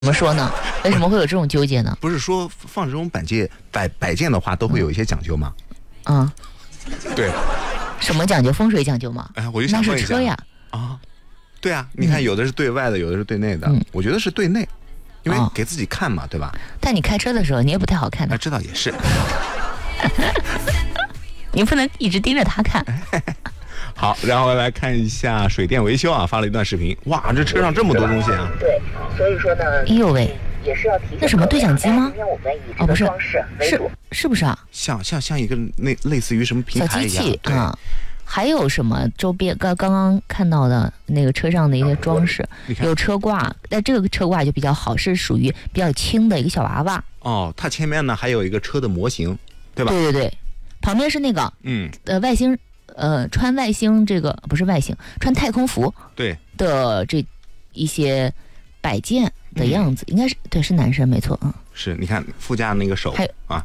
怎么说呢？为什么会有这种纠结呢？ 不是说放这种摆件的话，都会有一些讲究吗？ 嗯， 对。 什么讲究？风水讲究吗？ 哎，我就想问一下。 那是车呀。 啊，对啊，你看有的是对外的，有的是对内的。我觉得是对内，因为给自己看嘛，对吧？ 但你开车的时候，你也不太好看的。 这倒也是。 你不能一直盯着他看。 好，然后来看一下水电维修啊，发了一段视频。哇，这车上这么多东西啊！ 对，所以说呢， 哎呦喂， 也是要提醒。 那什么对讲机吗？ 哦，不是， 是不是啊？ 像一个类似于什么平台一样小机器啊。还有什么周边？刚刚看到的那个车上的一些装饰，有车挂，但这个车挂就比较好，是属于比较轻的一个小娃娃。 哦，它前面呢还有一个车的模型，对吧？ 对对对，旁边是那个外星。穿外星这个不是外星，穿太空服对的这一些摆件的样子，应该是对，是男生没错啊。 是，你看副驾那个手啊，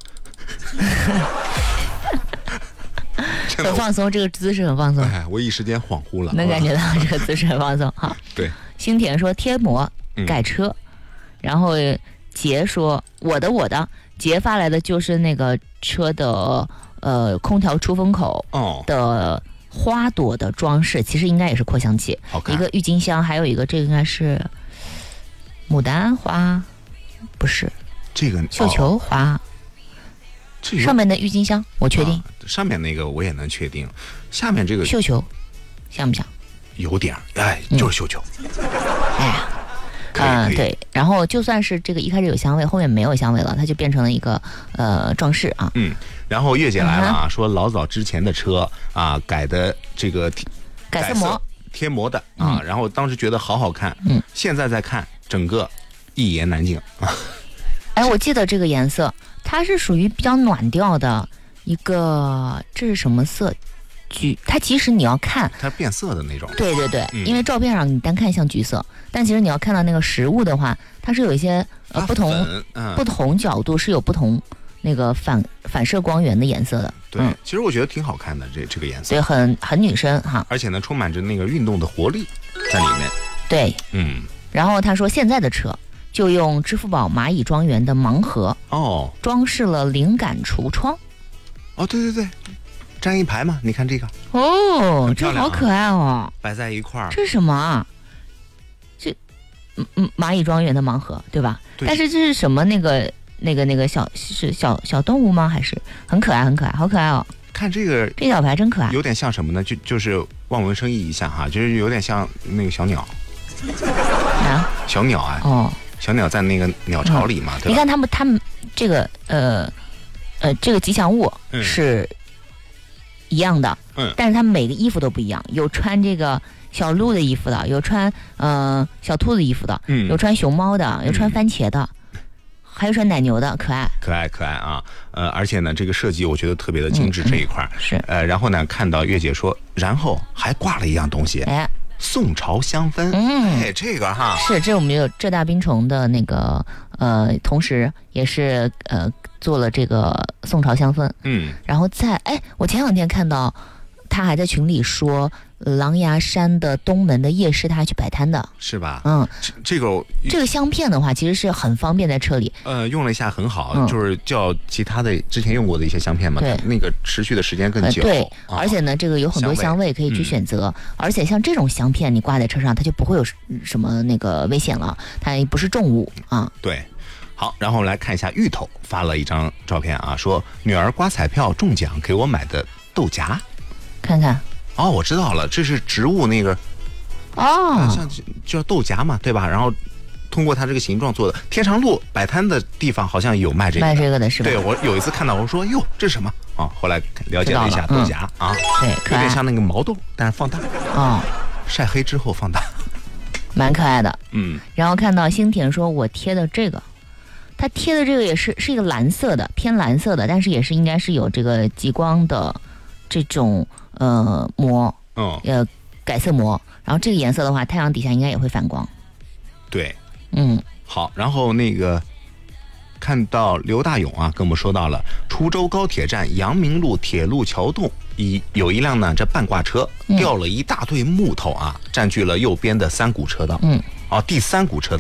很放松，这个姿势很放松。 哎，我一时间恍惚了， 能感觉到这个姿势很放松。好， 对。 新田说贴膜改车，然后杰说我的杰发来的就是那个车的。空调出风口的花朵的装饰，其实应该也是扩香器，一个郁金香，还有一个这个应该是牡丹花，不是这个绣球花，上面的郁金香我确定， 上面那个我也能确定，下面这个绣球像不像？ 有点，哎，就是绣球。 哎呀。对，然后就算是这个一开始有香味，后面没有香味了，它就变成了一个装饰啊。 然后月姐来了啊，说老早之前的车啊改的这个改色膜贴膜的啊，然后当时觉得好好看，现在再看整个一言难尽啊。 哎，我记得这个颜色，它是属于比较暖调的一个，这是什么色？橘，它其实你要看它变色的那种。 对对对，因为照片上你单看像橘色，但其实你要看到那个实物的话，它是有一些不同角度是有不同那个反射光源的颜色的。 对，其实我觉得挺好看的这个颜色。 对，很女生哈， 而且呢充满着那个运动的活力在里面。 对，然后他说现在的车就用支付宝蚂蚁庄园的盲盒装饰了灵感橱窗。 哦，对对对。站一排嘛，你看这个这好可爱哦， 摆在一块儿。 这是什么啊？这蚂蚁庄园的盲盒对吧？对。但是这是什么？那个小动物吗？还是很可爱，很可爱，好可爱哦！ 看这个这小牌真可爱， 有点像什么呢？就是望文生义一下哈，就是有点像那个小鸟啊，小鸟啊，小鸟在那个鸟巢里嘛，对吧？ 你看他们这个这个吉祥物是一样的，但是他们每个衣服都不一样，有穿这个小鹿的衣服的，有穿小兔子衣服的，有穿熊猫的，有穿番茄的，还有穿奶牛的，可爱啊！而且呢，这个设计我觉得特别的精致，这一块是然后呢，看到月姐说，然后还挂了一样东西，宋朝香氛，这个哈是这我们有浙大冰虫的那个同时也是做了这个宋朝香氛，然后我前两天看到他还在群里说狼牙山的东门的夜市他还去摆摊的， 是吧？这个香片的话其实是很方便在车里， 用了一下很好，就是叫其他的之前用过的一些香片嘛，对，那个持续的时间更久， 对，而且呢这个有很多香味可以去选择，而且像这种香片你挂在车上它就不会有什么那个危险了，它不是重物啊。 对，好，然后来看一下芋头发了一张照片啊，说女儿刮彩票中奖给我买的豆荚， 看看。 我知道了，这是植物那个像叫豆荚嘛，对吧？然后通过它这个形状做的。天长路摆摊的地方好像有卖这个的是吧？ 对，我有一次看到，我说哟，这是什么啊？后来了解了一下豆荚啊， 对， 有点像那个毛豆，但是放大晒黑之后放大， 蛮可爱的。然后看到星田说我贴的这个，他贴的这个也是一个蓝色的，偏蓝色的，但是也是应该是有这个极光的这种膜，改色膜，然后这个颜色的话，太阳底下应该也会反光。 对，好，然后那个看到刘大勇啊，跟我们说到了滁州高铁站阳明路铁路桥洞有一辆呢这半挂车掉了一大堆木头啊，占据了右边的3股车道，第3股车道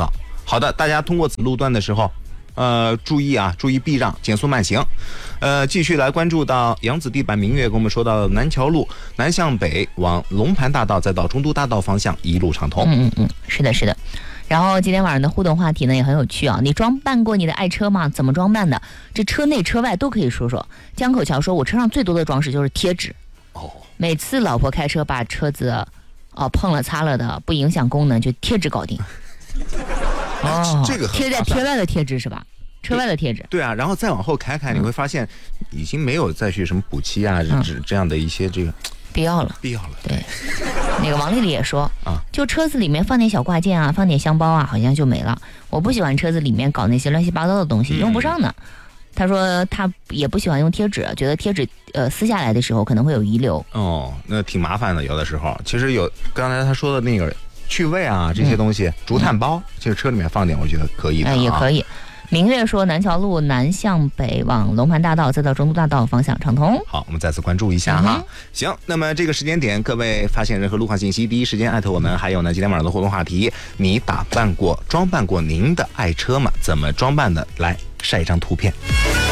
好的，大家通过此路段的时候，注意避让，减速慢行。继续来关注到扬子地板明月跟我们说到南桥路南向北往龙盘大道再到中都大道方向一路畅通。 是的。然后今天晚上的互动话题呢也很有趣啊，你装扮过你的爱车吗？怎么装扮的？这车内车外都可以说说。江口桥说，我车上最多的装饰就是贴纸。每次老婆开车把车子碰了擦了的不影响功能，就贴纸搞定。 这个贴在贴外的贴纸是吧？车外的贴纸。 对啊，然后再往后开，你会发现已经没有再去什么补漆啊，这样的一些这个必要了。对， 那个王丽丽也说就车子里面放点小挂件啊，放点香包啊，好像就没了。我不喜欢车子里面搞那些乱七八糟的东西，用不上呢。他说他也不喜欢用贴纸，觉得贴纸撕下来的时候可能会有遗留。 那挺麻烦的，有的时候。其实有刚才他说的那个趣味啊，这些东西，竹炭包，其实车里面放点，我觉得可以的。 也可以。明月说，南桥路南向北往龙盘大道再到中都大道方向畅通。 好，我们再次关注一下哈。行，那么这个时间点，各位发现任何路况信息，第一时间艾特我们。还有呢，今天晚上的互动话题，你装扮过您的爱车吗？怎么装扮的？来晒一张图片。